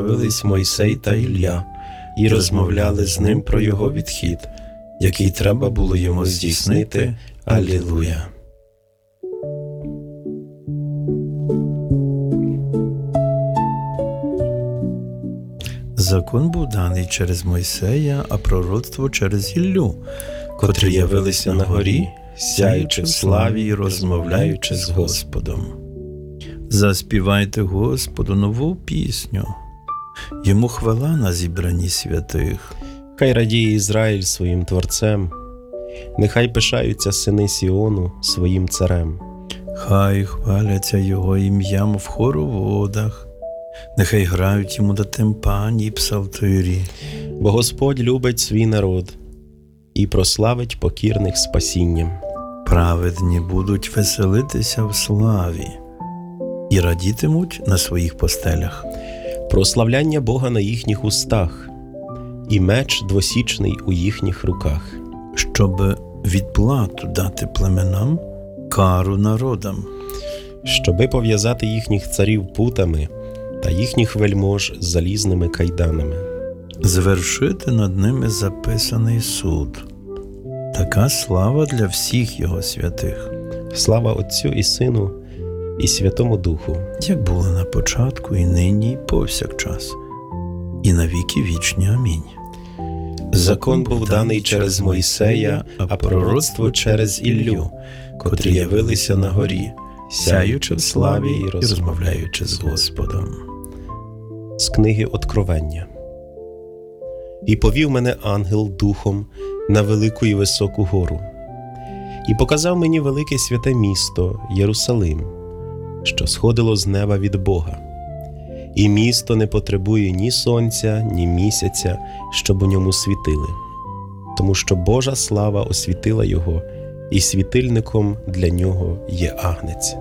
явились Мойсей та Ілля і розмовляли з ним про його відхід, який треба було йому здійснити. Алілуя! Закон був даний через Мойсея, а пророцтво через Іллю, котрі явилися на горі, сяючи в славі і розмовляючи з Господом. Заспівайте Господу нову пісню, йому хвала на зібранні святих. Хай радіє Ізраїль своїм Творцем, нехай пишаються сини Сіону своїм царем. Хай хваляться його ім'ям в хороводах, нехай грають йому до тимпані й псалтирі. Бо Господь любить свій народ і прославить покірних спасінням. Праведні будуть веселитися в славі і радітимуть на своїх постелях. Прославляння Бога на їхніх устах і меч двосічний у їхніх руках. Щоб відплату дати племенам, кару народам. Щоби пов'язати їхніх царів путами та їхніх вельмож залізними кайданами. Звершити над ними записаний суд. Така слава для всіх його святих. Слава Отцю і Сину і Святому Духу, як було на початку, і нині, і повсякчас, і на віки вічні. Амінь. Закон був даний через Мойсея, а пророцтво через Іллю, котрі явилися на горі, сяючи в славі і розмовляючи з Господом. З книги Откровення. І повів мене ангел духом на велику і високу гору, і показав мені велике святе місто Єрусалим, що сходило з неба від Бога. І місто не потребує ні сонця, ні місяця, щоб у ньому світили, тому що Божа слава освітила його, і світильником для нього є Агнець.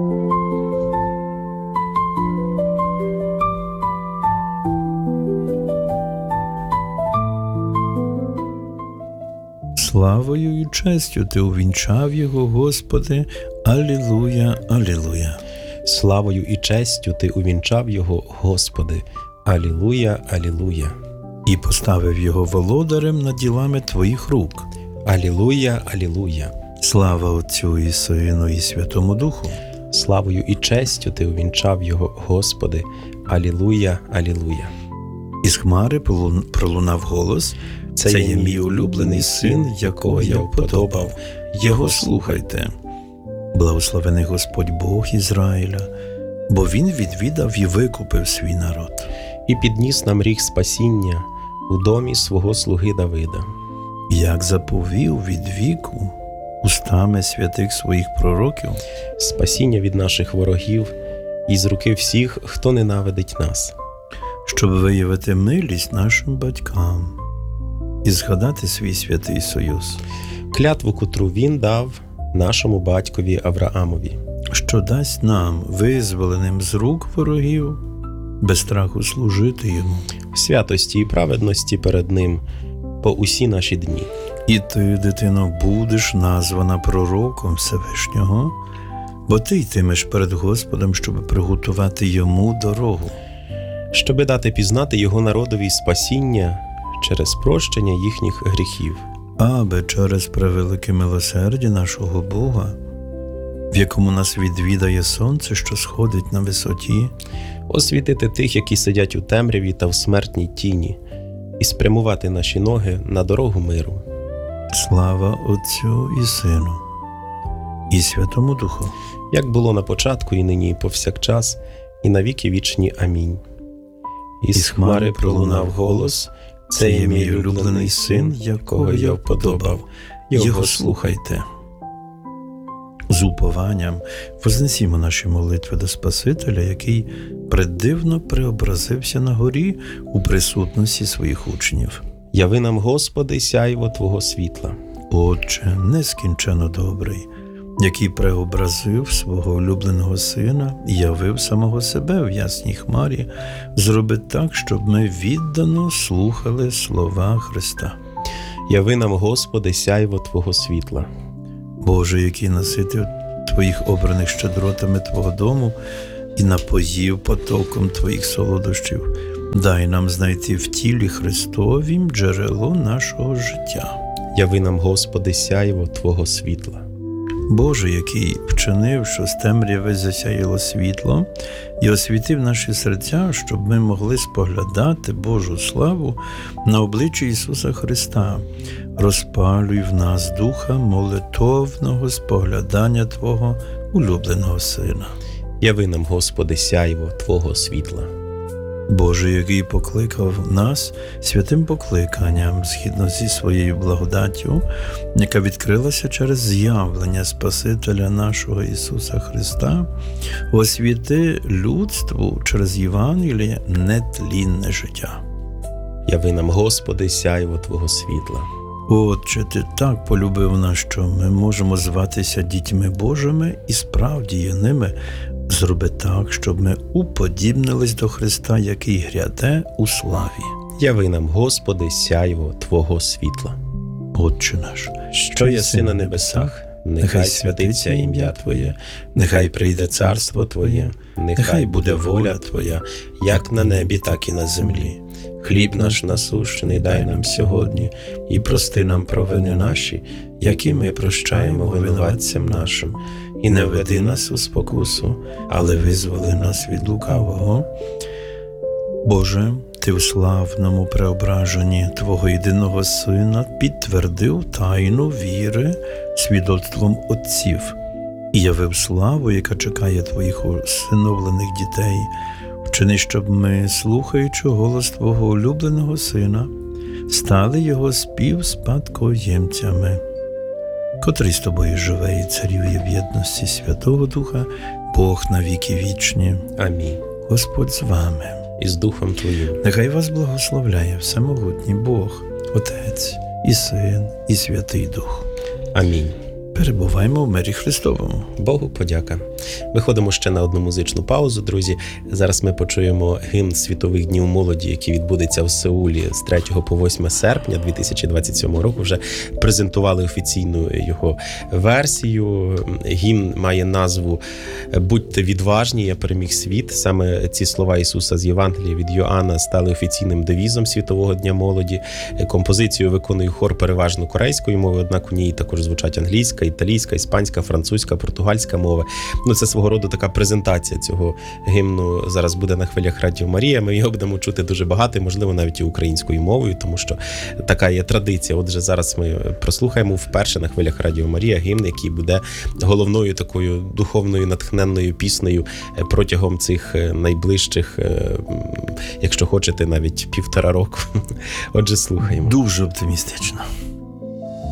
Славою і честю ти увінчав його, Господи. Алілуя, алілуя. Славою і честю ти увінчав його, Господи. Алілуя, алілуя. І поставив його володарем над ділами твоїх рук. Алілуя, алілуя. Слава Отцю і Сину і Святому Духу. Славою і честю ти увінчав його, Господи. Алілуя, алілуя. Із хмари пролунав голос: «Це є мій улюблений син, якого я вподобав. Його слухайте». Благословений Господь Бог Ізраїля, бо Він відвідав і викупив свій народ. І підніс нам ріг спасіння у домі свого слуги Давида. Як заповів від віку устами святих своїх пророків, спасіння від наших ворогів і з руки всіх, хто ненавидить нас. Щоб виявити милість нашим батькам і згадати свій святий союз. Клятву, котру він дав нашому батькові Авраамові. Що дасть нам, визволеним з рук ворогів, без страху служити йому. В святості і праведності перед ним по усі наші дні. І ти, дитино, будеш названа пророком Всевишнього, бо ти йтимеш перед Господом, щоб приготувати йому дорогу. Щоби дати пізнати його народові спасіння через прощення їхніх гріхів. Аби через превелике милосердя нашого Бога, в якому нас відвідає сонце, що сходить на висоті, освітити тих, які сидять у темряві та в смертній тіні, і спрямувати наші ноги на дорогу миру. Слава Отцю і Сину і Святому Духу, як було на початку, і нині, і повсякчас, і на віки вічні. Амінь. Із хмари пролунав голос: «Це є мій улюблений син, якого я вподобав. Його слухайте». З упованням вознесімо наші молитви до Спасителя, який преддивно преобразився на горі у присутності своїх учнів. Яви нам, Господи, сяйво Твого світла. Отче, нескінченно добрий, який преобразив свого улюбленого Сина і явив самого себе в ясній хмарі, зроби так, щоб ми віддано слухали слова Христа. Яви нам, Господи, сяйво Твого світла. Боже, який наситив Твоїх обраних щедротами Твого дому і напоїв потоком Твоїх солодощів, Дай нам знайти в тілі Христовім джерело нашого життя. Яви нам, Господи, сяйво Твого світла. Боже, який вчинив, що з темряви засяяло світло, і освітив наші серця, щоб ми могли споглядати Божу славу на обличчі Ісуса Христа. Розпалюй в нас духа молитовного споглядання Твого улюбленого Сина. Яви нам, Господи, сяйво Твого світла. Боже, який покликав нас святим покликанням, згідно зі своєю благодаттю, яка відкрилася через з'явлення Спасителя нашого Ісуса Христа, освіти людству через Євангеліє нетлінне життя. Яви нам, Господи, сяйво Твого світла. Отче, Ти так полюбив нас, що ми можемо зватися дітьми Божими і справді є ними. Зроби так, щоб ми уподібнились до Христа, який гряде у славі. Яви нам, Господи, сяйво Твого світла. Отче наш, Що єси на небесах, нехай святиться ім'я Твоє, нехай прийде царство Твоє, нехай буде воля Твоя, як на небі, так і на землі. Хліб наш насущний дай нам сьогодні, і прости нам провини наші, які ми прощаємо винуватцям нашим. І не веди нас у спокусу, але визволи нас від лукавого. Боже, Ти в славному преображенні Твого єдиного Сина підтвердив тайну віри свідоцтвом отців і явив славу, яка чекає Твоїх усиновлених дітей. Вчини, щоб ми, слухаючи голос Твого улюбленого Сина, стали Його співспадкоємцями, котрий з Тобою живе і царює в єдності Святого Духа, Бог на віки вічні. Амінь. Господь з вами. І з Духом Твоїм. Нехай вас благословляє всемогутній Бог, Отець і Син, і Святий Дух. Амінь. Перебуваємо в мирі Христовому. Богу подяка. Виходимо ще на одну музичну паузу, друзі. Зараз ми почуємо гімн Світових днів молоді, який відбудеться в Сеулі з 3 по 8 серпня 2027 року. Вже презентували офіційну його версію. Гімн має назву «Будьте відважні, я переміг світ». Саме ці слова Ісуса з Євангелія від Йоанна стали офіційним девізом Світового дня молоді. Композицію виконує хор переважно корейської мови, однак у ній також звучать англійська, італійська, іспанська, французька, португальська мови. Це свого роду така презентація цього гімну зараз буде на хвилях Радіо Марія. Ми його будемо чути дуже багато, можливо, навіть і українською мовою, тому що така є традиція. Отже, зараз ми прослухаємо вперше на хвилях Радіо Марія гімн, який буде головною такою духовною натхненною піснею протягом цих найближчих, якщо хочете, навіть 1,5 року. Отже, слухаємо. Дуже оптимістично.